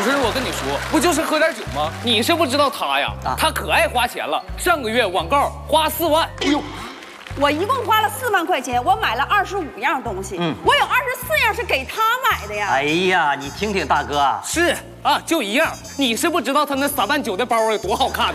不是，我跟你说，不就是喝点酒吗？你是不知道他呀，他可爱花钱了。上个月广告花4万，哎呦， 我一共花了4万块钱，我买了25样东西，我有24样是给他买的呀。 哎呀，你听听大哥， 是啊，就一样。你是不知道他那撒旦酒的包有多好看呢。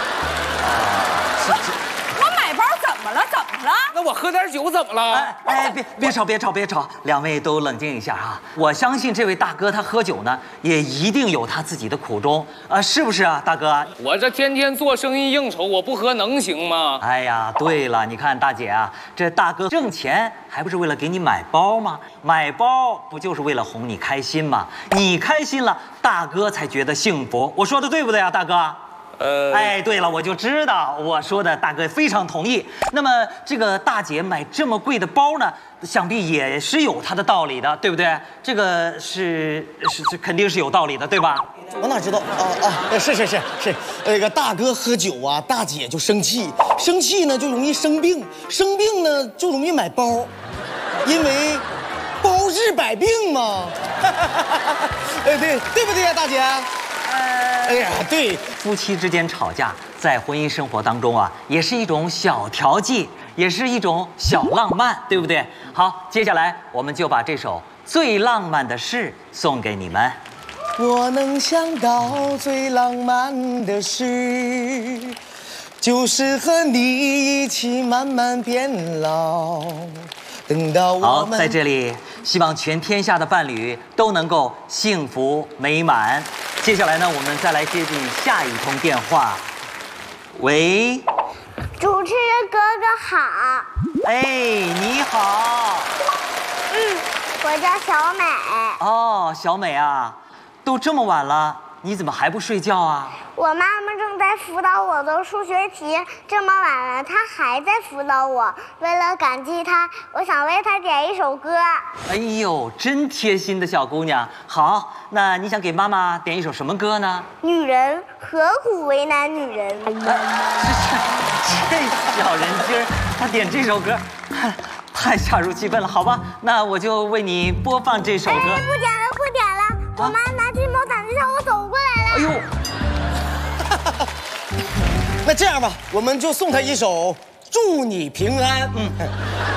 我买包怎么了？怎么了？ 那我喝点酒怎么了？ 哎，别吵，两位都冷静一下啊！我相信这位大哥他喝酒呢，也一定有他自己的苦衷啊，是不是啊，大哥？ 我这天天做生意应酬，我不喝能行吗？ 哎呀，对了，你看大姐啊，这大哥挣钱还不是为了给你买包吗？买包不就是为了哄你开心吗？你开心了，大哥才觉得幸福。我说的对不对啊，大哥？哎，对了，我就知道我说的，大哥非常同意。那么这个大姐买这么贵的包呢，想必也是有她的道理的，对不对？这个是肯定是有道理的，对吧？ 我哪知道是，那个大哥喝酒啊，大姐就生气，生气呢就容易生病，生病呢就容易买包，因为包治百病嘛。对不对呀，大姐？哎呀，对， 夫妻之间吵架，在婚姻生活当中啊，也是一种小调剂，也是一种小浪漫，对不对？好，接下来我们就把这首最浪漫的事送给你们。 我能想到最浪漫的事，就是和你一起慢慢变老。等到我们好，在这里，希望全天下的伴侣都能够幸福美满。接下来呢，我们再来接进下一通电话。喂， 主持人哥哥好。 哎，你好。 我叫小美。 哦，小美啊，都这么晚了，你怎么还不睡觉啊？ 我妈妈正在辅导我的数学题，这么晚了，她还在辅导我。为了感激她，我想为她点一首歌。 哎呦，真贴心的小姑娘。好，那你想给妈妈点一首什么歌呢？ 女人何苦为难女人？ 这小人精儿，她点这首歌，太恰如其分了。好吧，那我就为你播放这首歌。 不点了，我妈拿鸡毛掸子朝我走过来了。 哎呦！ 那这样吧，我们就送他一首《祝你平安》。